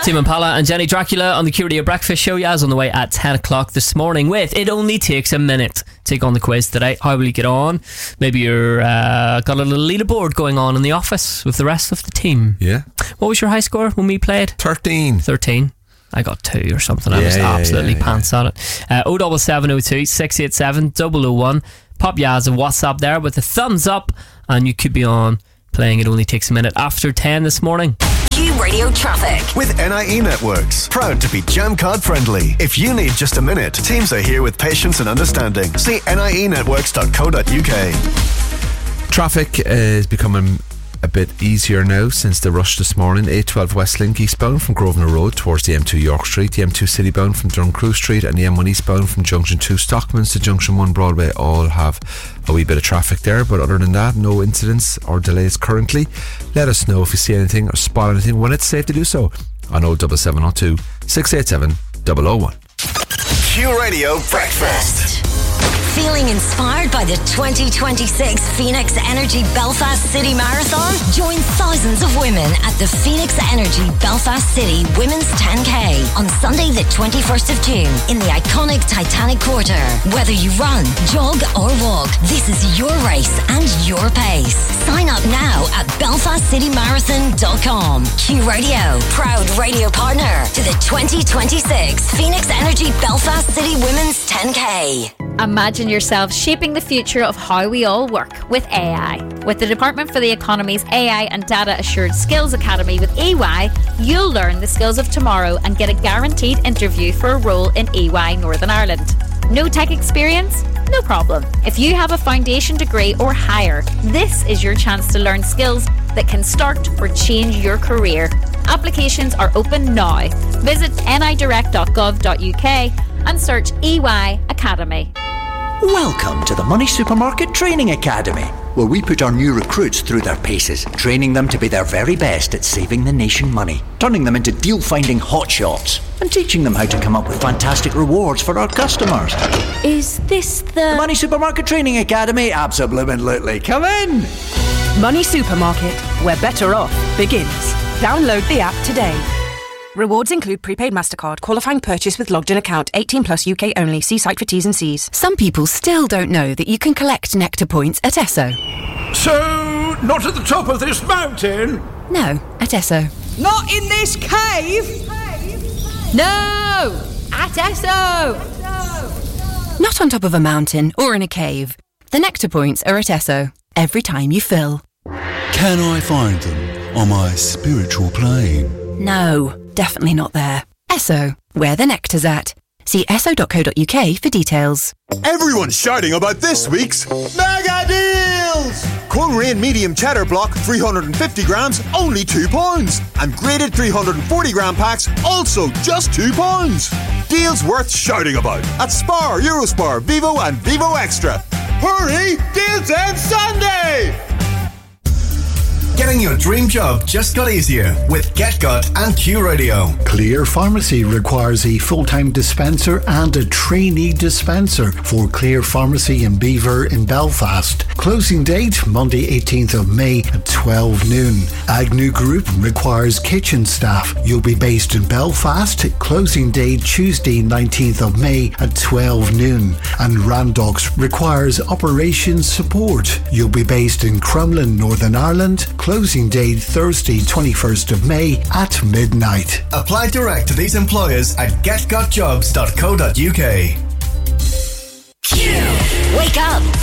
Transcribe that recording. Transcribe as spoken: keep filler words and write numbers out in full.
Tame Impala and Jenny Dracula on the Q Radio Breakfast Show. Yaz on the way at ten o'clock this morning with It Only Takes a Minute. Take on the quiz today. How will you get on? Maybe you're uh, got a little leaderboard going on in the office with the rest of the team. Yeah. What was your high score when we played? thirteen. thirteen. I got two or something. I Yeah, was yeah, absolutely yeah, yeah. pants at it. Uh, oh double seven oh two six eight seven double oh one. Pop Yaz and WhatsApp there with a thumbs up, and you could be on playing It Only Takes a Minute after ten this morning. Q Radio Traffic. With N I E Networks, proud to be jam card friendly. If you need just a minute, teams are here with patience and understanding. See N I E networks dot co dot U K. Traffic is becoming a bit easier now since the rush this morning. eight twelve Westlink eastbound from Grosvenor Road towards the M two York Street, the M two Citybound from Duncrew Street, and the M one eastbound from Junction two Stockmans to Junction one Broadway all have a wee bit of traffic there, but other than that, no incidents or delays currently. Let us know if you see anything or spot anything when it's safe to do so on oh seven seven oh two six eight seven oh oh one. Q Radio Breakfast. Feeling inspired by the twenty twenty-six Phoenix Energy Belfast City Marathon? Join thousands of women at the Phoenix Energy Belfast City Women's ten K on Sunday the twenty-first of June in the iconic Titanic Quarter. Whether you run, jog or walk, this is your race and your pace. Sign up now at belfast city marathon dot com. Q Radio, proud radio partner to the twenty twenty-six Phoenix Energy Belfast City Women's ten K. Imagine yourself shaping the future of how we all work with A I. With the Department for the Economy's A I and Data Assured Skills Academy with E Y, you'll learn the skills of tomorrow and get a guaranteed interview for a role in E Y Northern Ireland. No tech experience? No problem. If you have a foundation degree or higher, this is your chance to learn skills that can start or change your career. Applications are open now. Visit n i direct dot gov dot U K and search E Y Academy. Welcome to the Money Supermarket Training Academy, where we put our new recruits through their paces, training them to be their very best at saving the nation money, turning them into deal-finding hotshots, and teaching them how to come up with fantastic rewards for our customers. Is this the... The Money Supermarket Training Academy? Absolutely. Come in! Money Supermarket, where better off begins. Download the app today. Rewards include prepaid MasterCard, qualifying purchase with logged in account, eighteen plus U K only. See site for T's and C's. Some people still don't know that you can collect Nectar points at Esso. So, not at the top of this mountain? No, at Esso. Not in this cave? No! At Esso! Not on top of a mountain or in a cave. The Nectar points are at Esso. Every time you fill. Can I find them on my spiritual plane? No, definitely not there. Esso, where the nectar's at. See esso dot co dot U K for details. Everyone's shouting about this week's mega deals! Coleraine medium cheddar block, three hundred fifty grams, only two pounds. And graded three hundred forty gram packs, also just two pounds. Deals worth shouting about at Spar, Eurospar, Vivo and Vivo Extra. Hurry! Deals end Sunday! Getting your dream job just got easier with GetGut and Q Radio. Clear Pharmacy requires a full-time dispenser and a trainee dispenser for Clear Pharmacy in Beaver in Belfast. Closing date Monday eighteenth of May at twelve noon. Agnew Group requires kitchen staff. You'll be based in Belfast. Closing date Tuesday nineteenth of May at twelve noon. And Randox requires operations support. You'll be based in Crumlin, Northern Ireland. Closing date Thursday twenty-first of May at midnight. Apply direct to these employers at get gut jobs dot co dot U K. Q. Wake up.